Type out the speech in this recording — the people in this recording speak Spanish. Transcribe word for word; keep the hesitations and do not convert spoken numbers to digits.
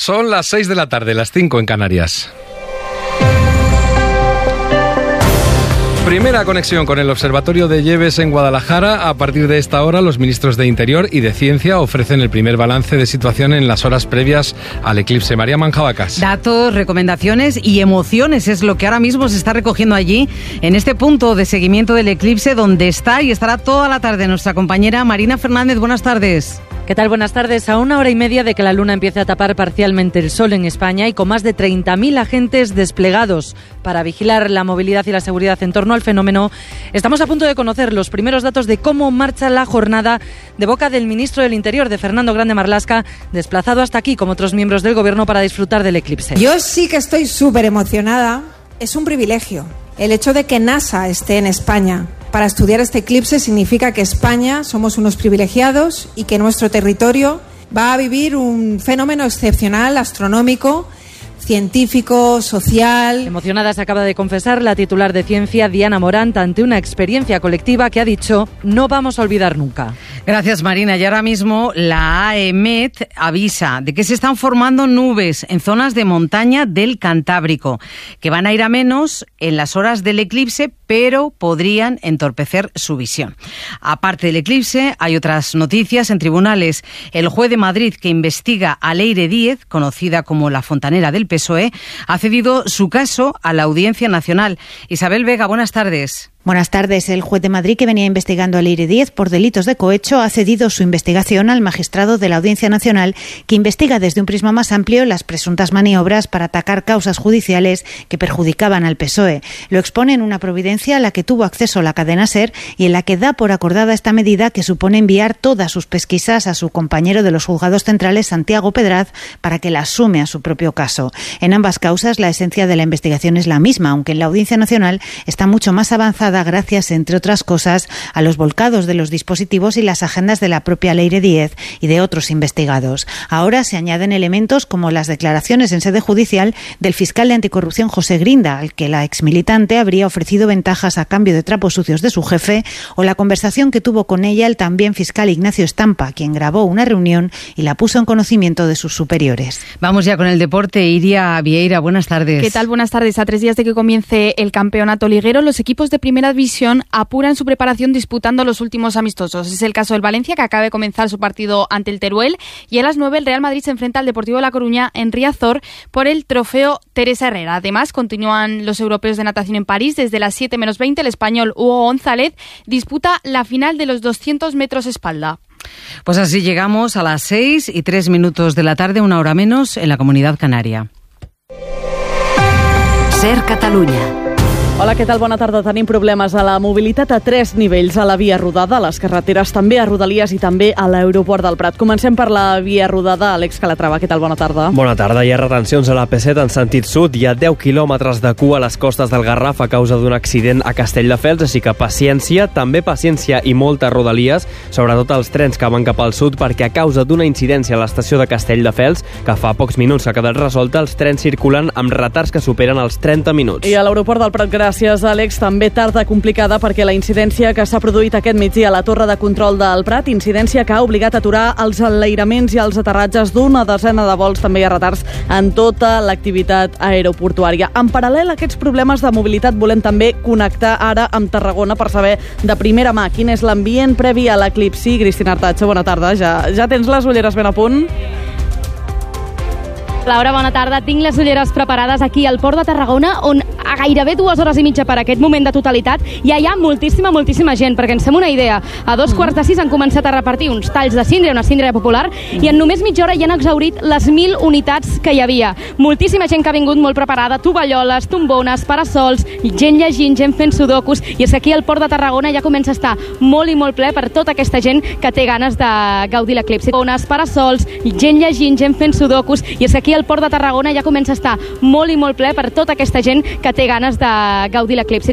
Son las seis de la tarde, las cinco en Canarias. Primera conexión con el Observatorio de Lleves en Guadalajara. A partir de esta hora, los ministros de Interior y de Ciencia ofrecen el primer balance de situación en las horas previas al eclipse. María Manjabacas. Datos, recomendaciones y emociones es lo que ahora mismo se está recogiendo allí, en este punto de seguimiento del eclipse, donde está y estará toda la tarde nuestra compañera Marina Fernández. Buenas tardes. ¿Qué tal? Buenas tardes. A una hora y media de que la luna empiece a tapar parcialmente el sol en España y con más de treinta mil agentes desplegados para vigilar la movilidad y la seguridad en torno al fenómeno, estamos a punto de conocer los primeros datos de cómo marcha la jornada de boca del ministro del Interior, de Fernando Grande Marlaska, desplazado hasta aquí como otros miembros del Gobierno para disfrutar del eclipse. Yo sí que estoy súper emocionada. Es un privilegio. El hecho de que NASA esté en España para estudiar este eclipse significa que España somos unos privilegiados y que nuestro territorio va a vivir un fenómeno excepcional, astronómico, científico, social. Emocionada se acaba de confesar la titular de Ciencia, Diana Morant, ante una experiencia colectiva que ha dicho no vamos a olvidar nunca. Gracias, Marina. Y ahora mismo la AEMET avisa de que se están formando nubes en zonas de montaña del Cantábrico, que van a ir a menos en las horas del eclipse, pero podrían entorpecer su visión. Aparte del eclipse, hay otras noticias en tribunales. El juez de Madrid que investiga a Leire Díez, conocida como la fontanera del P S O E, ha cedido su caso a la Audiencia Nacional. Isabel Vega, buenas tardes. Buenas tardes. El juez de Madrid, que venía investigando a Leire Díez por delitos de cohecho, ha cedido su investigación al magistrado de la Audiencia Nacional, que investiga desde un prisma más amplio las presuntas maniobras para atacar causas judiciales que perjudicaban al P S O E. Lo expone en una providencia a la que tuvo acceso la cadena SER y en la que da por acordada esta medida, que supone enviar todas sus pesquisas a su compañero de los juzgados centrales, Santiago Pedraz, para que las sume a su propio caso. En ambas causas, la esencia de la investigación es la misma, aunque en la Audiencia Nacional está mucho más avanzada gracias, entre otras cosas, a los volcados de los dispositivos y las agendas de la propia Leire Díez y de otros investigados. Ahora se añaden elementos como las declaraciones en sede judicial del fiscal de anticorrupción José Grinda, al que la exmilitante habría ofrecido ventajas a cambio de trapos sucios de su jefe, o la conversación que tuvo con ella el también fiscal Ignacio Estampa, quien grabó una reunión y la puso en conocimiento de sus superiores. Vamos ya con el deporte. Iria Vieira, buenas tardes. ¿Qué tal? Buenas tardes. A tres días de que comience el campeonato liguero, los equipos de primera división apuran su preparación disputando los últimos amistosos. Es el caso del Valencia, que acaba de comenzar su partido ante el Teruel, y a las nueve el Real Madrid se enfrenta al Deportivo de La Coruña en Riazor por el trofeo Teresa Herrera. Además, continúan los europeos de natación en París. Desde las siete menos veinte el español Hugo González disputa la final de los doscientos metros espalda. Pues así llegamos a las seis y tres minutos de la tarde, una hora menos en la Comunitat Canària. SER Catalunya. Hola, què tal? Bona tarda. Tenim problemes a la mobilitat a tres nivells, a la via rodada, a les carreteres, també a Rodalies i també a l'aeroport del Prat. Comencem per la via rodada. Àlex Calatrava, què tal? Bona tarda. Bona tarda. Hi ha retencions a la P set en sentit sud. Hi ha deu quilòmetres de cua a les costes del Garraf a causa d'un accident a Castelldefels, així que paciència, també paciència i molta Rodalies, sobretot els trens que van cap al sud, perquè a causa d'una incidència a l'estació de Castelldefels, que fa pocs minuts ha quedat resolta, els trens circulen amb retards que superen els trenta minuts. I a l'aeroport del Prat, gràcies, Àlex, també tarda complicada perquè la incidència que s'ha produït aquest migdia a la torre de control del Prat, incidència que ha obligat a aturar els enlairaments i els aterratges d'una desena de vols. També hi ha retards en tota l'activitat aeroportuària. En paral·lel a aquests problemes de mobilitat, volem també connectar ara amb Tarragona per saber de primera mà quin és l'ambient previ a l'eclipsi. Cristina Artacho, bona tarda. Ja, ja tens les ulleres ben a punt? Laura, bona tarda. Tinc les ulleres preparades aquí al Port de Tarragona, on a gairebé dues hores i mitja per aquest moment de totalitat ja hi ha moltíssima, moltíssima gent, perquè ens fem una idea. A dos quarts de sis han començat a repartir uns talls de síndria, una síndria popular, i en només mitja hora ja han exhaurit les mil unitats que hi havia. Moltíssima gent que ha vingut molt preparada, tovalloles, tombones, parasols, gent llegint, gent fent sudokus, i és que aquí al Port de Tarragona ja comença a estar molt i molt ple per tota aquesta gent que té ganes de gaudir l'eclipsi. Tombones, parasols, gent llegint, gent fent sudokus, i és que aquí al Port de Tarragona ja comença a estar molt i molt ple per tota aquesta gent que té ganes de gaudir l'eclipsi.